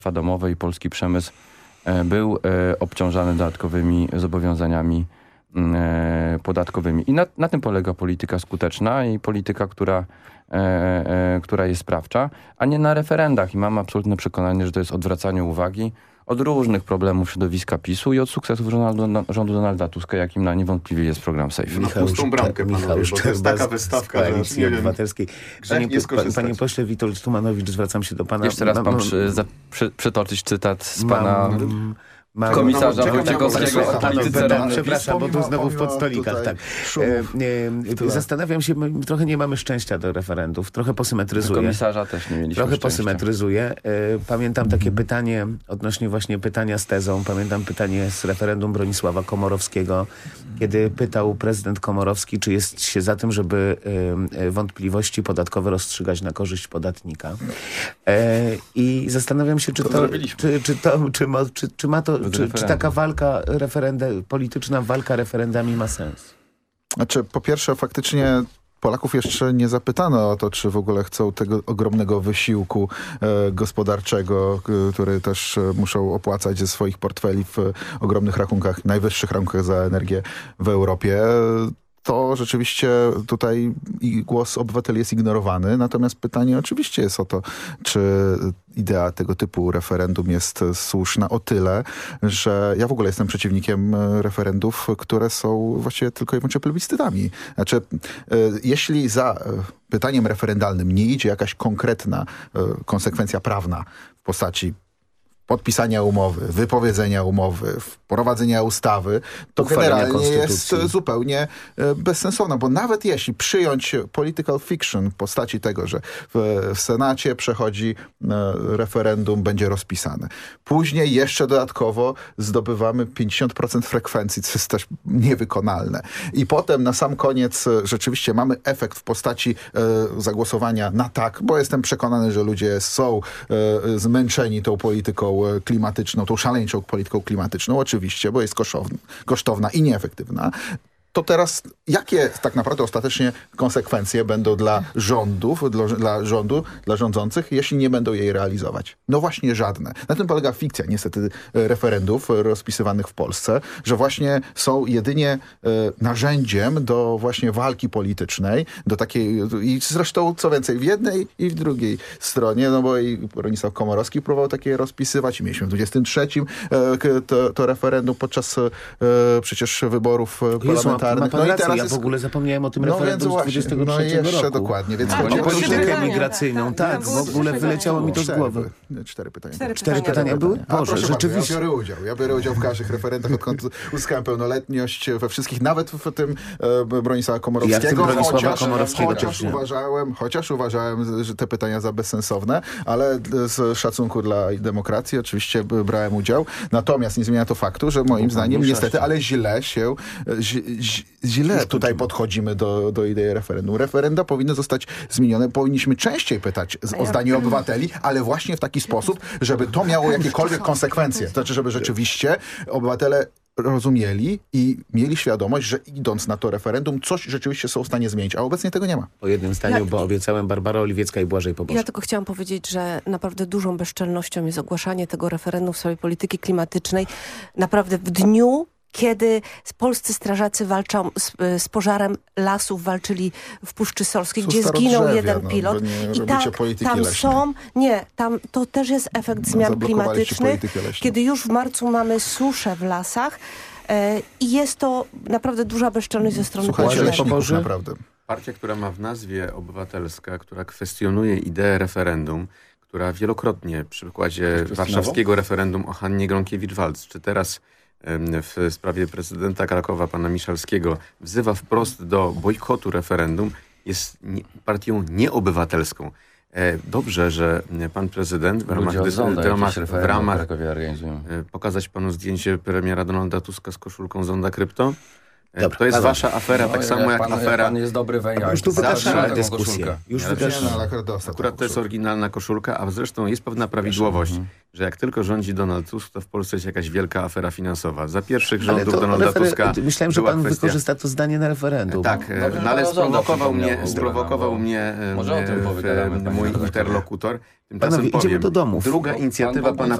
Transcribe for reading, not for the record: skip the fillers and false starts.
domowe i polski przemysł był obciążany dodatkowymi zobowiązaniami podatkowymi. I na tym polega polityka skuteczna i polityka, która jest sprawcza, a nie na referendach. I mam absolutne przekonanie, że to jest odwracanie uwagi od różnych problemów środowiska PiS-u i od sukcesów rządu Donalda Tuska, jakim niewątpliwie jest program SAFE. Michał Szczerba, taka wystawka, Koalicji Obywatelskiej. Panie pośle Witold Tumanowicz, zwracam się do pana. Jeszcze raz pan przytoczyć cytat z pana komisarza Wojciechowskiego o polityce rolnej. Przepraszam, bo tu znowu w podstolikach. Tak. Zastanawiam się, trochę nie mamy szczęścia do referendów. Trochę posymetryzuje. Komisarza też nie mieliśmy Trochę szczęścia. Posymetryzuje. Pamiętam takie pytanie odnośnie właśnie pytania z tezą. Pamiętam pytanie z referendum Bronisława Komorowskiego, kiedy pytał prezydent Komorowski, czy jest się za tym, żeby wątpliwości podatkowe rozstrzygać na korzyść podatnika. I zastanawiam się, czy taka walka polityczna walka referendami ma sens? Znaczy, po pierwsze, faktycznie Polaków jeszcze nie zapytano o to, czy w ogóle chcą tego ogromnego wysiłku gospodarczego, który też muszą opłacać ze swoich portfeli w ogromnych rachunkach, najwyższych rachunkach za energię w Europie. To rzeczywiście tutaj głos obywateli jest ignorowany, natomiast pytanie oczywiście jest o to, czy idea tego typu referendum jest słuszna o tyle, że ja w ogóle jestem przeciwnikiem referendów, które są właściwie tylko i wyłącznie plebiscytami. Znaczy, jeśli za pytaniem referendalnym nie idzie jakaś konkretna konsekwencja prawna w postaci podpisania umowy, wypowiedzenia umowy, wprowadzenia ustawy, to generalnie jest zupełnie bezsensowne, bo nawet jeśli przyjąć political fiction w postaci tego, że w Senacie przechodzi referendum, będzie rozpisane. Później jeszcze dodatkowo zdobywamy 50% frekwencji, co jest też niewykonalne. I potem na sam koniec rzeczywiście mamy efekt w postaci zagłosowania na tak, bo jestem przekonany, że ludzie są zmęczeni tą polityką klimatyczną, tą szaleńczą polityką klimatyczną, oczywiście, bo jest kosztowna i nieefektywna. To teraz jakie tak naprawdę ostatecznie konsekwencje będą dla rządów, dla rządzących, jeśli nie będą jej realizować? No właśnie żadne. Na tym polega fikcja niestety referendów rozpisywanych w Polsce, że właśnie są jedynie narzędziem do właśnie walki politycznej, do takiej, i zresztą co więcej w jednej i w drugiej stronie, no bo i Bronisław Komorowski próbował takie rozpisywać i mieliśmy w 23 to referendum podczas przecież wyborów parlamentarnych. No i teraz ja w ogóle zapomniałem o tym referendum z 23 no jeszcze roku. Dokładnie. Więc politykę migracyjną, tak, w ogóle wyleciało mi to z głowy. 4 pytania. 4 pytania były? Boże, rzeczywiście. Ja biorę udział w każdych referendach, odkąd uzyskałem pełnoletność, we wszystkich, nawet w tym Bronisława Komorowskiego. Chociaż uważałem, że te pytania za bezsensowne, ale z szacunku dla demokracji oczywiście brałem udział. Natomiast nie zmienia to faktu, że moim zdaniem niestety, ale źle tutaj podchodzimy do idei referendum. Referenda powinny zostać zmienione. Powinniśmy częściej pytać o zdanie obywateli, ale właśnie w taki sposób, żeby to miało jakiekolwiek konsekwencje. To znaczy, żeby rzeczywiście obywatele rozumieli i mieli świadomość, że idąc na to referendum, coś rzeczywiście są w stanie zmienić, a obecnie tego nie ma. Po jednym zdaniu, bo obiecałem Barbara Oliwiecka i Błażej Pobożny. Ja tylko chciałam powiedzieć, że naprawdę dużą bezczelnością jest ogłaszanie tego referendum w sprawie polityki klimatycznej. Naprawdę w dniu, kiedy polscy strażacy walczą z pożarem lasów, walczyli w Puszczy Solskiej, gdzie zginął jeden pilot. I tak, tam to też jest efekt zmian klimatycznych, kiedy już w marcu mamy suszę w lasach i jest to naprawdę duża bezczelność ze strony leśników, naprawdę. Partia, która ma w nazwie obywatelska, która kwestionuje ideę referendum, która wielokrotnie przy przykładzie warszawskiego referendum o Hannie Gronkiewicz-Waltz, czy teraz w sprawie prezydenta Krakowa, pana Miszalskiego, wzywa wprost do bojkotu referendum, jest partią nieobywatelską. Dobrze, że pan prezydent w ramach pokazać panu zdjęcie premiera Donalda Tuska z koszulką Zonda Krypto. Dobra, to jest panowie. wasza afera, tak samo jak afera... Pan jest dobry we Już tu wygaszamy dyskusję. Już wygaszamy. Akurat to jest oryginalna koszulka, a zresztą jest pewna prawidłowość, że jak tylko rządzi Donald Tusk, to w Polsce jest jakaś wielka afera finansowa. Za pierwszych rządów Donalda Tuska myślałem, że była pan kwestia... wykorzysta to zdanie na referendum. Tak, Dobrze, no ale pana żąda sprowokował mnie Może o tym pogadamy, panie mój redaktorze. interlokutor. Panowie, Tymczasem idziemy powiem, do domów. druga inicjatywa Pan pana